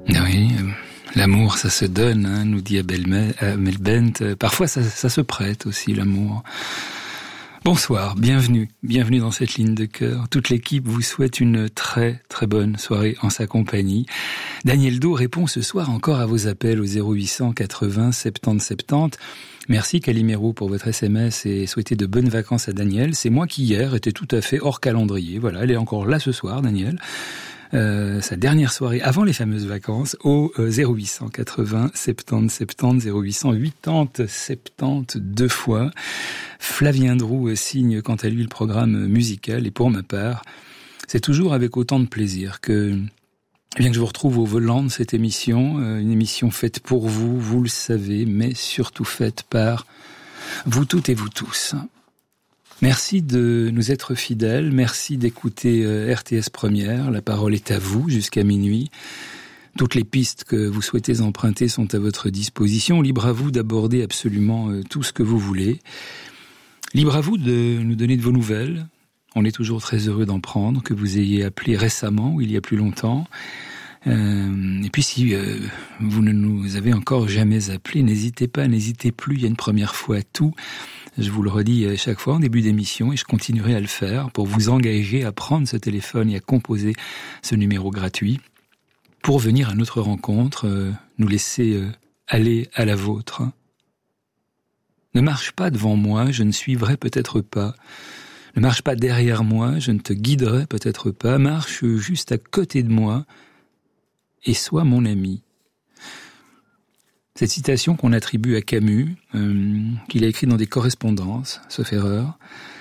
Oui, l'amour, ça se donne, hein, nous dit Abel Bent. Parfois, ça se prête aussi, l'amour. Bonsoir, bienvenue dans cette ligne de cœur. Toute l'équipe vous souhaite une très très bonne soirée en sa compagnie. Daniel Do répond ce soir encore à vos appels au 0800 80 70 70. Merci Calimero pour votre SMS et souhaitez de bonnes vacances à Daniel. C'est moi qui hier était tout à fait hors calendrier. Voilà, elle est encore là ce soir, Daniel. Sa dernière soirée avant les fameuses vacances au 0800 80 70 70 0800 80 70 deux fois. Flavien Drou signe quant à lui le programme musical et pour ma part, c'est toujours avec autant de plaisir que je vous retrouve au volant de cette émission, une émission faite pour vous, vous le savez, mais surtout faite par vous toutes et vous tous. Merci de nous être fidèles, merci d'écouter RTS Première, la parole est à vous jusqu'à minuit. Toutes les pistes que vous souhaitez emprunter sont à votre disposition, libre à vous d'aborder absolument tout ce que vous voulez. Libre à vous de nous donner de vos nouvelles, on est toujours très heureux d'en prendre, que vous ayez appelé récemment ou il y a plus longtemps. Et puis si vous ne nous avez encore jamais appelé, n'hésitez plus, il y a une première fois à tout. Je vous le redis à chaque fois en début d'émission et je continuerai à le faire pour vous engager à prendre ce téléphone et à composer ce numéro gratuit pour venir à notre rencontre, nous laisser aller à la vôtre. Ne marche pas devant moi, je ne suivrai peut-être pas. Ne marche pas derrière moi, je ne te guiderai peut-être pas. Marche juste à côté de moi et sois mon ami. Cette citation qu'on attribue à Camus, qu'il a écrite dans des correspondances, sauf erreur.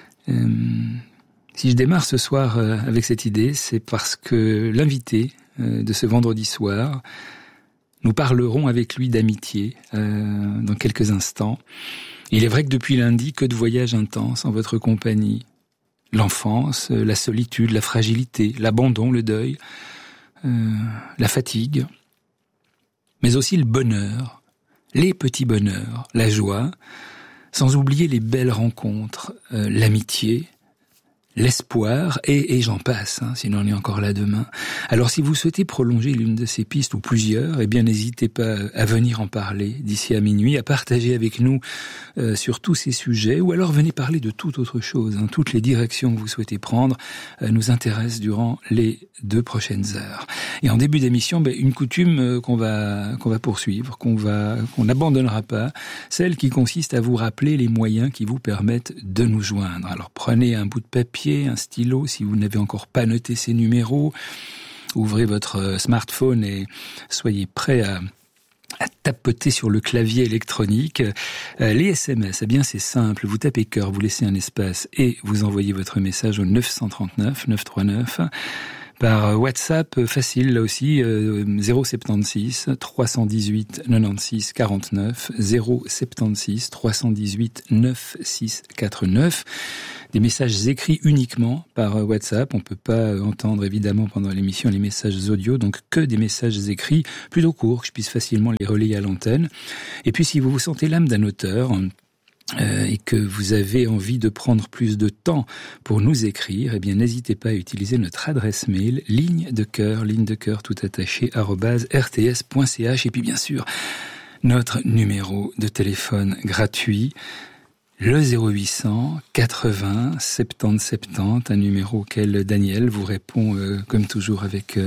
Si je démarre ce soir avec cette idée, c'est parce que l'invité de ce vendredi soir, nous parlerons avec lui d'amitié dans quelques instants. Il est vrai que depuis lundi, que de voyages intenses en votre compagnie. L'enfance, la solitude, la fragilité, l'abandon, le deuil, la fatigue, mais aussi le bonheur, les petits bonheurs, la joie, sans oublier les belles rencontres, l'amitié, l'espoir, et j'en passe, sinon on est encore là demain. Alors si vous souhaitez prolonger l'une de ces pistes ou plusieurs, eh bien n'hésitez pas à venir en parler d'ici à minuit, à partager avec nous sur tous ces sujets, ou alors venez parler de toute autre chose. Toutes les directions que vous souhaitez prendre nous intéressent durant les 2 prochaines heures. Et en début d'émission, une coutume qu'on va poursuivre, qu'on n'abandonnera pas, celle qui consiste à vous rappeler les moyens qui vous permettent de nous joindre. Alors prenez un bout de papier, un stylo, si vous n'avez encore pas noté ces numéros, ouvrez votre smartphone et soyez prêts à tapoter sur le clavier électronique. Les SMS, eh bien c'est simple, vous tapez cœur, vous laissez un espace et vous envoyez votre message au 939 939. Par WhatsApp, facile là aussi, 076 318 96 49, 076 318 96 49. Des messages écrits uniquement par WhatsApp. On peut pas entendre évidemment pendant l'émission les messages audio, donc que des messages écrits, plutôt courts, que je puisse facilement les relayer à l'antenne. Et puis si vous vous sentez l'âme d'un auteur, et que vous avez envie de prendre plus de temps pour nous écrire, eh bien n'hésitez pas à utiliser notre adresse mail ligne de cœur tout attaché @rts.ch, et puis bien sûr notre numéro de téléphone gratuit, le 0800 80 70 70, un numéro auquel Daniel vous répond comme toujours avec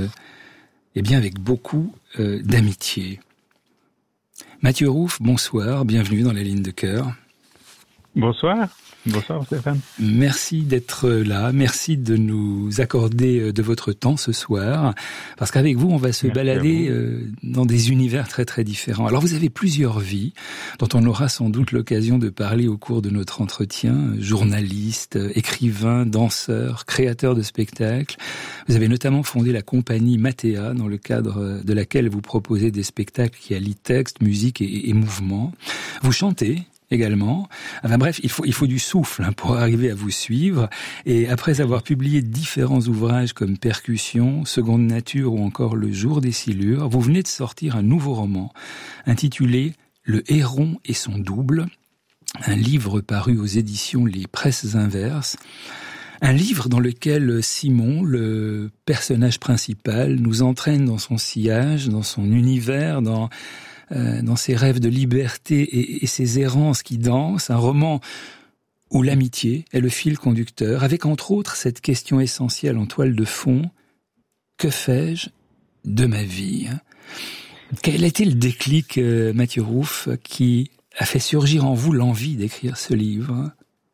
beaucoup d'amitié. Mathieu Rouff, bonsoir, bienvenue dans la ligne de cœur. Bonsoir Stéphane. Merci d'être là, merci de nous accorder de votre temps ce soir, parce qu'avec vous on va se balader dans des univers très très différents. Alors vous avez plusieurs vies, dont on aura sans doute l'occasion de parler au cours de notre entretien, journaliste, écrivain, danseur, créateur de spectacles. Vous avez notamment fondé la compagnie Mathéa, dans le cadre de laquelle vous proposez des spectacles qui allient texte, musique et mouvement. Vous chantez également. Enfin bref, il faut du souffle pour arriver à vous suivre. Et après avoir publié différents ouvrages comme Percussion, Seconde Nature ou encore Le Jour des Silures, vous venez de sortir un nouveau roman intitulé Le Héron et son double, un livre paru aux éditions Les Presses Inverses. Un livre dans lequel Simon, le personnage principal, nous entraîne dans son sillage, dans son univers, dans ses rêves de liberté et ses errances qui dansent. Un roman où l'amitié est le fil conducteur, avec entre autres cette question essentielle en toile de fond: que fais-je de ma vie? Quel a été le déclic, Mathieu Rouff, qui a fait surgir en vous l'envie d'écrire ce livre?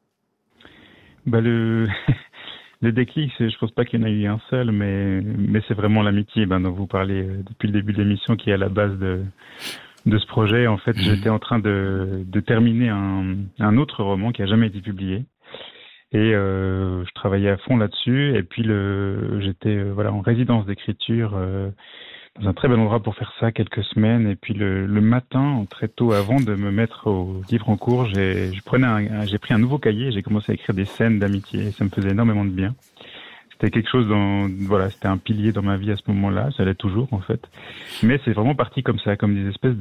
Le déclic, je pense pas qu'il y en a eu un seul, mais c'est vraiment l'amitié dont vous parlez depuis le début de l'émission, qui est à la base de ce projet. En fait, j'étais en train de terminer un autre roman qui a jamais été publié, et je travaillais à fond là-dessus. Et puis j'étais en résidence d'écriture dans un très bel endroit pour faire ça, quelques semaines. Et puis le matin, très tôt, avant de me mettre au livre en cours, j'ai pris un nouveau cahier et j'ai commencé à écrire des scènes d'amitié. Et ça me faisait énormément de bien. C'était quelque chose c'était un pilier dans ma vie à ce moment-là. Ça l'est toujours, en fait. Mais c'est vraiment parti comme ça, comme des espèces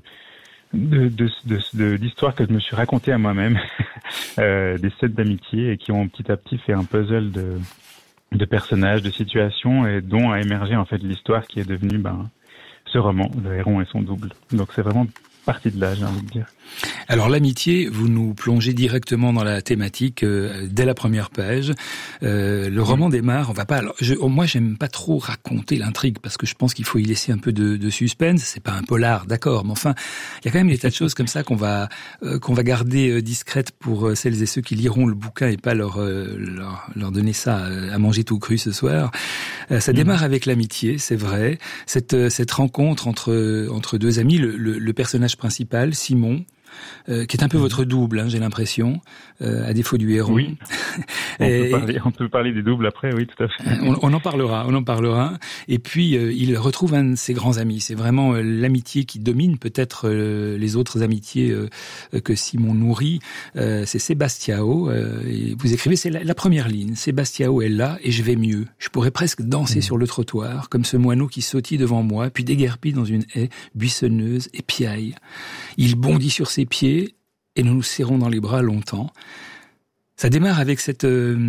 d'histoires que je me suis racontées à moi-même, des scènes d'amitié, et qui ont petit à petit fait un puzzle de personnages, de situations, et dont a émergé en fait l'histoire qui est devenue ce roman, Le Héron et son double. Donc c'est vraiment partie de là, j'ai envie de dire. Alors l'amitié, vous nous plongez directement dans la thématique dès la première page. Le roman démarre, on va pas. Alors, moi, j'aime pas trop raconter l'intrigue parce que je pense qu'il faut y laisser un peu de suspense. C'est pas un polar, d'accord, mais enfin, il y a quand même des tas de choses comme ça qu'on va garder discrètes pour celles et ceux qui liront le bouquin et pas leur donner ça à manger tout cru ce soir. Ça démarre avec l'amitié, c'est vrai. Cette rencontre entre deux amis, le personnage principal, Simon, qui est un peu votre double, j'ai l'impression, à défaut du héros. Oui. On peut parler des doubles après, oui, tout à fait. On en parlera. Et puis, il retrouve un de ses grands amis. C'est vraiment l'amitié qui domine peut-être les autres amitiés que Simon nourrit. C'est Sébastiao. Et vous écrivez, c'est la première ligne. Sébastiao est là et je vais mieux. Je pourrais presque danser sur le trottoir, comme ce moineau qui sautille devant moi, puis déguerpit dans une haie buissonneuse et piaille. Il bondit sur ses pieds et nous nous serrons dans les bras longtemps. Ça démarre avec cette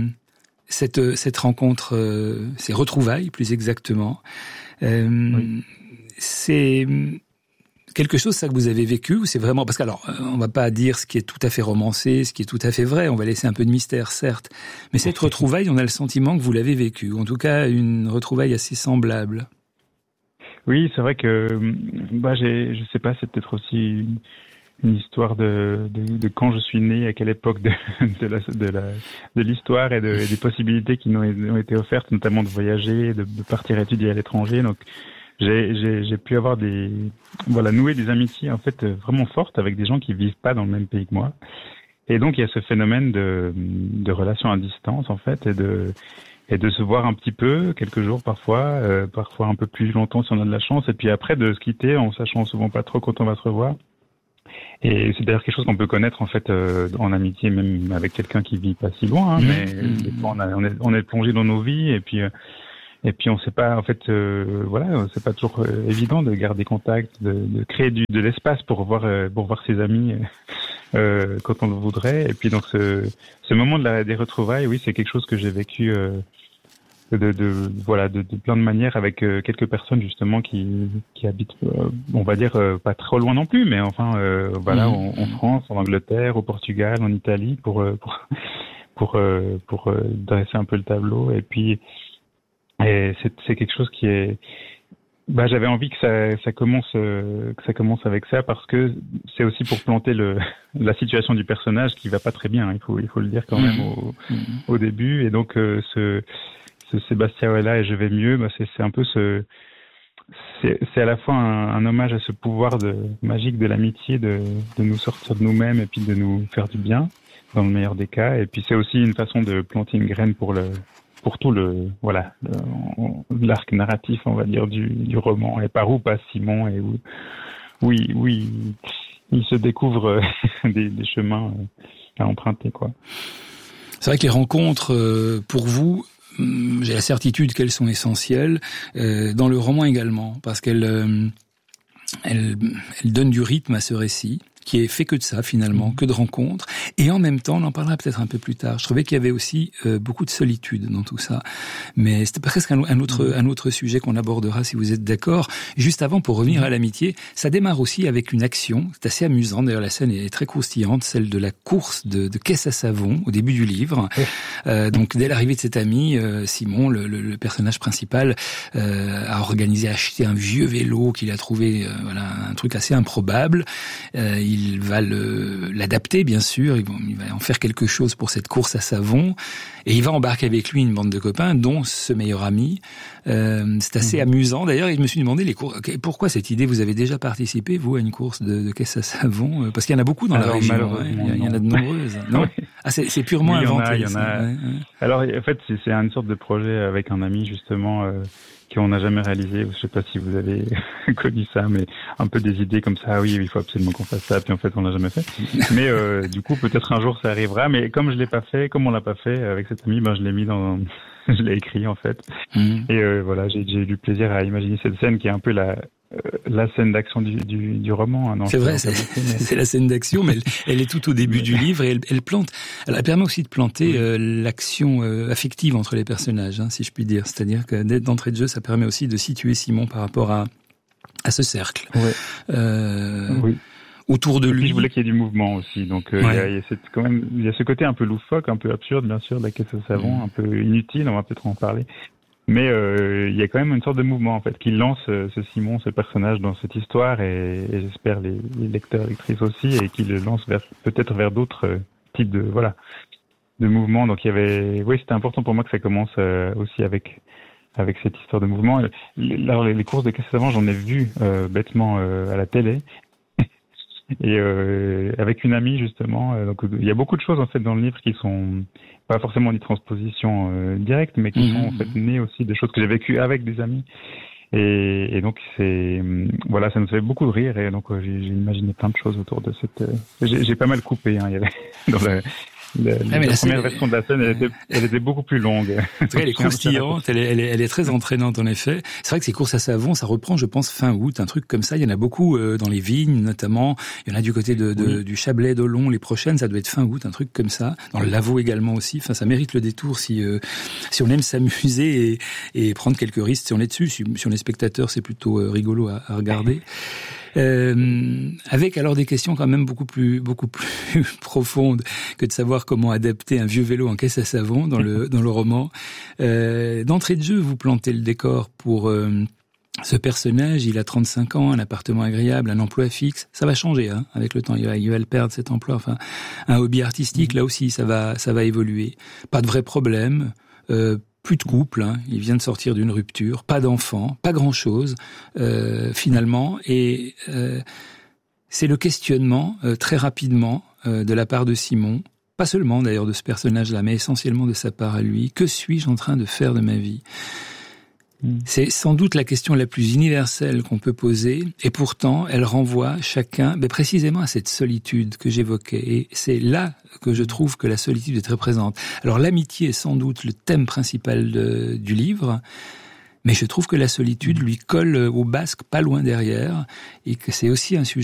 rencontre, ces retrouvailles plus exactement. Oui. C'est quelque chose ça que vous avez vécu, ou c'est vraiment, parce qu'alors on va pas dire ce qui est tout à fait romancé, ce qui est tout à fait vrai, on va laisser un peu de mystère certes, mais cette retrouvaille, on a le sentiment que vous l'avez vécue, en tout cas une retrouvaille assez semblable. Oui, c'est vrai que je sais pas, c'est peut-être aussi une histoire de quand je suis né, à quelle époque de l'histoire et des possibilités qui nous ont été offertes, notamment de voyager, de partir étudier à l'étranger. Donc j'ai pu avoir nouer des amitiés en fait vraiment fortes avec des gens qui vivent pas dans le même pays que moi. Et donc il y a ce phénomène de relations à distance en fait, et de se voir un petit peu, quelques jours parfois un peu plus longtemps si on a de la chance, et puis après de se quitter en sachant souvent pas trop quand on va se revoir. Et c'est d'ailleurs quelque chose qu'on peut connaître en fait en amitié, même avec quelqu'un qui vit pas si loin, mais des fois on est plongé dans nos vies, et puis on sait pas en fait c'est pas toujours évident de garder contact, de créer de l'espace pour voir ses amis quand on le voudrait. Et puis donc ce moment des retrouvailles, oui, c'est quelque chose que j'ai vécu de plein de manières avec quelques personnes justement qui habitent on va dire pas trop loin non plus, mais enfin en France, en Angleterre, au Portugal, en Italie pour dresser un peu le tableau. Et puis c'est quelque chose qui est j'avais envie que ça commence avec ça, parce que c'est aussi pour planter la situation du personnage qui va pas très bien, il faut le dire quand même au début. Et donc ce Sébastien est là et je vais mieux, c'est un peu c'est à la fois un hommage à ce pouvoir magique de l'amitié de nous sortir de nous-mêmes et puis de nous faire du bien dans le meilleur des cas. Et puis c'est aussi une façon de planter une graine pour tout l'arc narratif, on va dire, du roman, et par où passe Simon, et où il se découvre des chemins à emprunter, quoi. C'est vrai que les rencontres, pour vous, j'ai la certitude qu'elles sont essentielles, dans le roman également, parce qu'elles donnent du rythme à ce récit, qui est fait que de ça finalement, que de rencontres. Et en même temps, on en parlera peut-être un peu plus tard. Je trouvais qu'il y avait aussi beaucoup de solitude dans tout ça. Mais c'était presque un autre sujet qu'on abordera si vous êtes d'accord. Juste avant, pour revenir à l'amitié, ça démarre aussi avec une action. C'est assez amusant. D'ailleurs, la scène est très croustillante, celle de la course de caisse à savon au début du livre. Donc, dès l'arrivée de cet ami, Simon, le personnage principal, a organisé acheter un vieux vélo qu'il a trouvé, un truc assez improbable. Il va l'adapter, bien sûr. Il va en faire quelque chose pour cette course à savon. Et il va embarquer avec lui une bande de copains, dont ce meilleur ami. C'est assez amusant. D'ailleurs, je me suis demandé pourquoi cette idée. Vous avez déjà participé, vous, à une course de caisse à savon? Parce qu'il y en a beaucoup dans la région. Il y en a de nombreuses. Non. Ah, c'est purement inventé. Il y en a. Alors, en fait, c'est une sorte de projet avec un ami, justement, qu'on n'a jamais réalisé. Je sais pas si vous avez connu ça, mais un peu des idées comme ça. Oui, il faut absolument qu'on fasse ça. Puis en fait, on l'a jamais fait. Mais du coup, peut-être un jour ça arrivera. Mais comme on l'a pas fait avec cet ami, je l'ai mis je l'ai écrit en fait. Et voilà, j'ai eu du plaisir à imaginer cette scène qui est un peu la scène d'action du roman. Hein, c'est vrai, c'est la scène d'action, mais elle est tout au début du livre et elle plante. Elle permet aussi de planter l'action affective entre les personnages, si je puis dire. C'est-à-dire que d'entrée de jeu, ça permet aussi de situer Simon par rapport à ce cercle. Oui. Autour de lui. Je voulais qu'il y ait du mouvement aussi. Donc il y a ce côté un peu loufoque, un peu absurde, bien sûr, de la caisse à savon, un peu inutile. On va peut-être en parler. Mais il y a quand même une sorte de mouvement en fait qui lance ce Simon, ce personnage dans cette histoire et j'espère les lecteurs, lectrices aussi, et qui le lance peut-être vers d'autres types de mouvements. Donc c'était important pour moi que ça commence aussi avec cette histoire de mouvement. Alors les courses de caisse à savon, j'en ai vu bêtement à la télé. Et avec une amie justement, donc il y a beaucoup de choses en fait dans le livre qui sont pas forcément des transpositions directes, mais qui sont en fait nées aussi de choses que j'ai vécues avec des amis. Et donc ça nous fait beaucoup de rire et donc j'ai imaginé plein de choses autour de cette. J'ai pas mal coupé. Il y avait dans la première version de la scène, elle était beaucoup plus longue. Elle est croustillante, elle est très entraînante en effet. C'est vrai que ces courses à savon, ça reprend, je pense, fin août, un truc comme ça. Il y en a beaucoup dans les vignes, notamment. Il y en a du côté du Chablais, d'Olon, les prochaines, ça doit être fin août, un truc comme ça. Dans le Lavaux également aussi. Enfin, ça mérite le détour si on aime s'amuser et prendre quelques risques si on est dessus. Si on est spectateur, c'est plutôt rigolo à regarder. Avec alors des questions quand même beaucoup plus profondes que de savoir comment adapter un vieux vélo en caisse à savon dans le roman. D'entrée de jeu, vous plantez le décor pour ce personnage. Il a 35 ans, un appartement agréable, un emploi fixe. Ça va changer avec le temps. Il va le perdre cet emploi. Enfin, un hobby artistique, là aussi, ça va évoluer. Pas de vrai problème. Plus de couple, il vient de sortir d'une rupture, pas d'enfant, pas grand-chose finalement, et c'est le questionnement très rapidement de la part de Simon, pas seulement d'ailleurs de ce personnage-là, mais essentiellement de sa part à lui. Que suis-je en train de faire de ma vie ? C'est sans doute la question la plus universelle qu'on peut poser, et pourtant elle renvoie chacun précisément à cette solitude que j'évoquais, et c'est là que je trouve que la solitude est très présente. Alors l'amitié est sans doute le thème principal du livre, mais je trouve que la solitude lui colle au basque pas loin derrière, et que c'est aussi un sujet